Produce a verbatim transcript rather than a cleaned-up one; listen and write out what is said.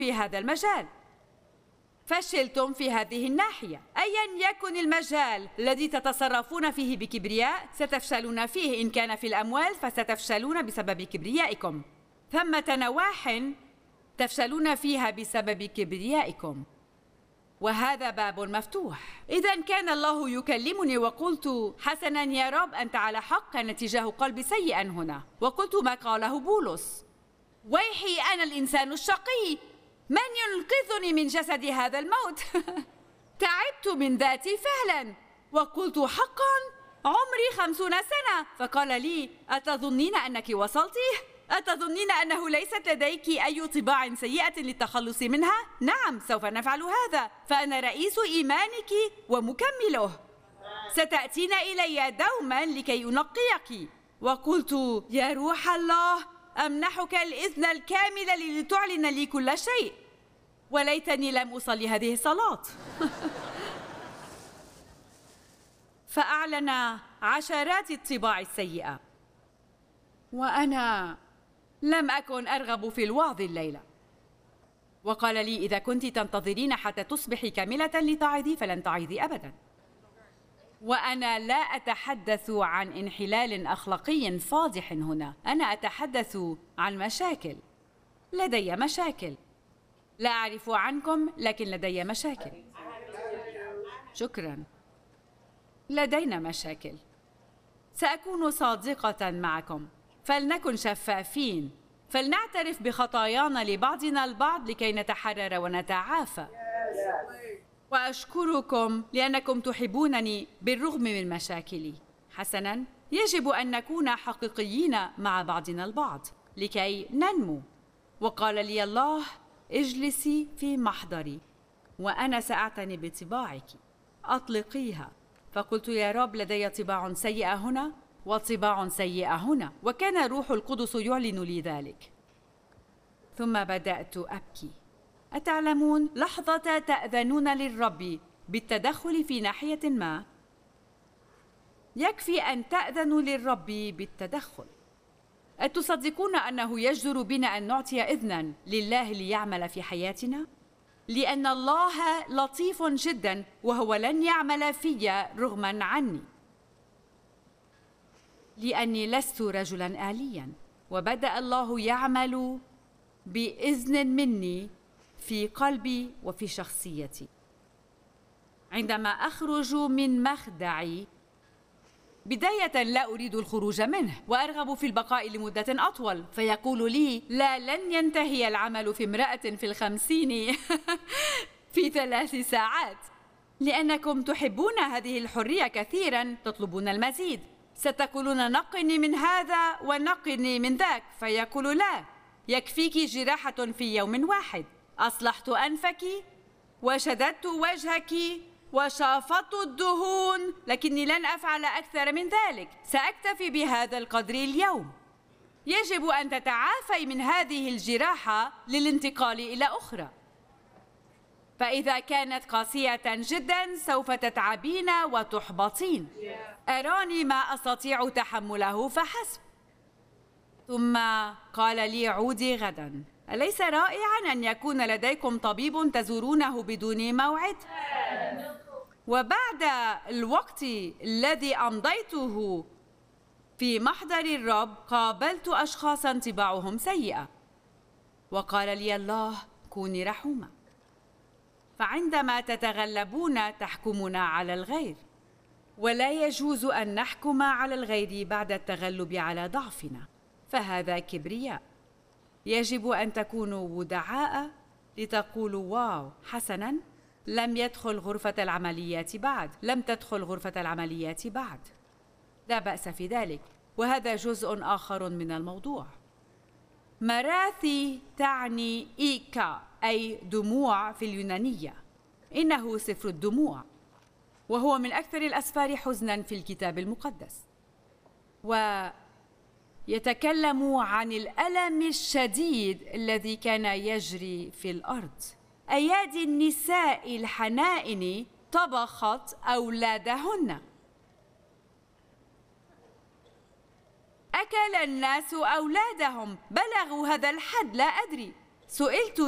في هذا المجال. فشلتم في هذه الناحية. أيا يكن المجال الذي تتصرفون فيه بكبرياء ستفشلون فيه. إن كان في الأموال فستفشلون بسبب كبريائكم. ثمة نواح تفشلون فيها بسبب كبريائكم، وهذا باب مفتوح. إذا كان الله يكلمني وقلت حسنا يا رب أنت على حق، كان اتجاه قلبي سيئا هنا، وقلت ما قاله بولس: ويحي أنا الإنسان الشقي، من ينقذني من جسد هذا الموت؟ تعبت من ذاتي فعلا، وقلت حقا عمري خمسون سنة. فقال لي: أتظنين أنك وصلتِ؟ أتظنين أنه ليست لديك أي طباع سيئة للتخلص منها؟ نعم، سوف نفعل هذا، فأنا رئيس إيمانك ومكمله. ستأتين إلي دوما لكي أنقيك. وقلت: يا روح الله، أمنحك الإذن الكامل لتعلن لي كل شيء. وليتني لم أصلي هذه الصلاة. فأعلن عشرات الطباع السيئة، وأنا لم أكن أرغب في الوعظ الليلة. وقال لي: إذا كنت تنتظرين حتى تصبحي كاملة لتعظي فلن تعظي أبدا. وأنا لا أتحدث عن انحلال أخلاقي فاضح هنا، أنا أتحدث عن مشاكل. لدي مشاكل، لا أعرف عنكم لكن لدي مشاكل. شكرا. لدينا مشاكل. سأكون صادقة معكم، فلنكن شفافين، فلنعترف بخطايانا لبعضنا البعض لكي نتحرر ونتعافى. وأشكركم لأنكم تحبونني بالرغم من مشاكلي. حسناً، يجب أن نكون حقيقيين مع بعضنا البعض لكي ننمو. وقال لي الله: اجلسي في محضري وأنا سأعتني بطباعك، أطلقيها. فقلت: يا رب، لدي طباع سيئة هنا وطباع سيئة هنا، وكان روح القدس يعلن لي ذلك. ثم بدأت أبكي. أتعلمون، لحظة تأذنون للرب بالتدخل في ناحية ما، يكفي أن تأذنوا للرب بالتدخل. أتصدقون أنه يجدر بنا أن نعطي إذنا لله ليعمل في حياتنا؟ لأن الله لطيف جدا، وهو لن يعمل في رغما عني، لأني لست رجلا آليا. وبدأ الله يعمل بإذن مني في قلبي وفي شخصيتي. عندما أخرج من مخدعي، بداية لا أريد الخروج منه وأرغب في البقاء لمدة أطول، فيقول لي: لا، لن ينتهي العمل في امرأة في الخمسين في ثلاث ساعات. لأنكم تحبون هذه الحرية كثيرا، تطلبون المزيد. ستقولون: نقني من هذا ونقني من ذاك. فيقول: لا، يكفيك جراحة في يوم واحد. أصلحت أنفك وشددت وجهك وشافطت الدهون، لكني لن أفعل أكثر من ذلك. سأكتفي بهذا القدر اليوم. يجب أن تتعافي من هذه الجراحة للانتقال إلى أخرى. فإذا كانت قاسية جدا سوف تتعبين وتحبطين. أراني ما أستطيع تحمله فحسب. ثم قال لي: عودي غدا. أليس رائعاً أن يكون لديكم طبيب تزورونه بدون موعد؟ وبعد الوقت الذي أمضيته في محضر الرب قابلت أشخاصاً طباعهم سيئة، وقال لي الله: كوني رحومة، فعندما تتغلبون تحكمون على الغير، ولا يجوز أن نحكم على الغير بعد التغلب على ضعفنا، فهذا كبرياء. يجب أن تكونوا ودعاء لتقولوا: واو، حسناً، لم يدخل غرفة العمليات بعد، لم تدخل غرفة العمليات بعد، لا بأس في ذلك. وهذا جزء آخر من الموضوع. مراثي تعني إيكا، أي دموع في اليونانية. إنه سفر الدموع، وهو من أكثر الأسفار حزناً في الكتاب المقدس، ويتكلم عن الألم الشديد الذي كان يجري في الأرض. أيادي النساء الحنائن طبخت أولادهن. أكل الناس أولادهم، بلغوا هذا الحد، لا أدري. سئلت